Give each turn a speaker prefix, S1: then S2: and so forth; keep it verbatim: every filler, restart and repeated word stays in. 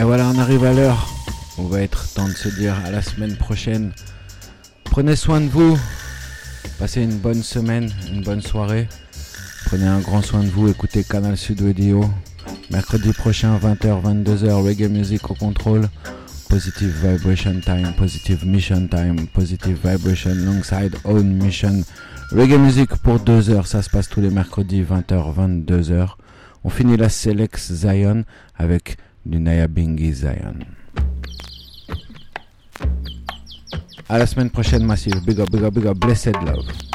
S1: Et voilà, on arrive à l'heure. On va être temps de se dire à la semaine prochaine. Prenez soin de vous. Passez une bonne semaine, une bonne soirée. Prenez un grand soin de vous. Écoutez Canal Sud Radio. Mercredi prochain, vingt heures, vingt-deux heures, Reggae Music au contrôle. Positive Vibration Time, Positive Mission Time, Positive Vibration Longside Own Mission. Reggae Music pour deux heures. Ça se passe tous les mercredis, vingt heures, vingt-deux heures. On finit la Selex Zion avec du Nyabinghi Zion. À la semaine prochaine, Massive. Big up, big up, big up. Blessed love.